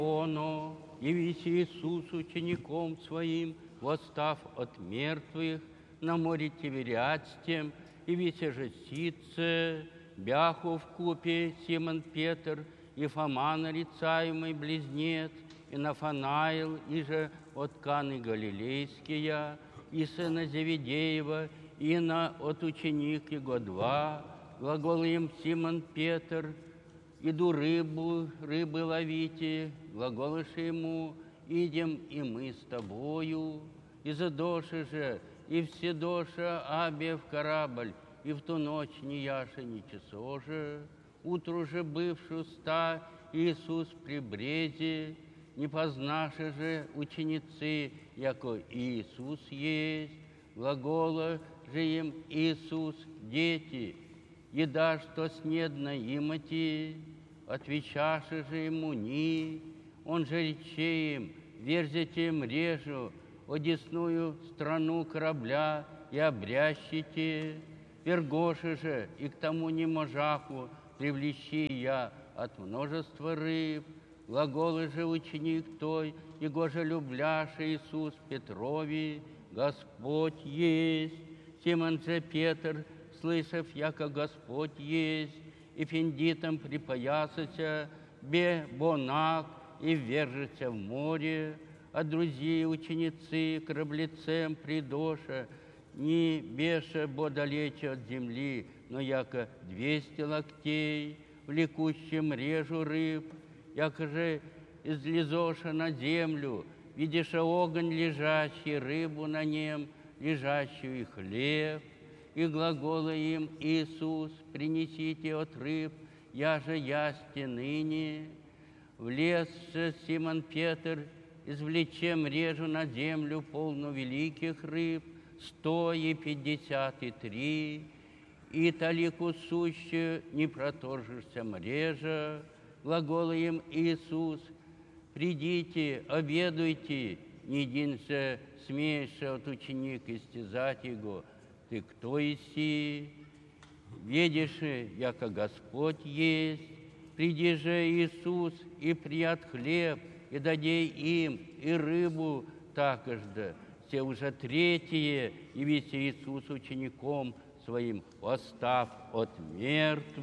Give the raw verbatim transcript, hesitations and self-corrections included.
Оно, явись Иисус учеником своим, восстав от мертвых, на море Тивериадском, явись же сице, бяху в купе Симон Петр, и Фома нарицаемый близнец, и Нафанаил, и же от Каны Галилейския, и сына Зеведеева, и на от ученик его два, глагол им Симон Петр, иду рыбу, рыбы ловите, глаголыши ему, идем и мы с тобою, и задоши же, и все доша абе в корабль, и в ту ночь ни яша, ни часо же, утру же бывшу ста Иисус при брезе, не познаши же ученицы, яко Иисус есть, глагола же им Иисус, дети, еда, что снедно имати, отвечаши же ему ни, он же рече им, верзите им режу, одесную страну корабля и обрящите, вергоши же, и к тому не можаху привлечи я от множества рыб, глаголы же ученик той, его же любляши Иисус Петрови, Господь есть, Симон же Петр, слышав, яко Господь есть, и финдитом припоясася, бе бонак, и вержется в море, а друзья ученицы кораблицем придоша, не беша бо далече от земли, но яко двести локтей, влекущим режу рыб, яко же излезоша на землю, видиша огонь лежащий, рыбу на нем, лежащую и хлеб, и глагола им Иисус, принесите от рыб, я же ясте ныне. Влез же Симон Петр, извлечем режу на землю полну великих рыб, сто и пятьдесят и три, и талику сущую не проторжишься мрежа, глагола им Иисус, придите, обедуйте, не един же смеешь от ученик истязать его, ты кто иси? Видишь, яко Господь есть, приди же Иисус и прият хлеб, и дадей им, и рыбу такожды. Все уже третье, явись Иисус учеником своим, восстав от мертвых.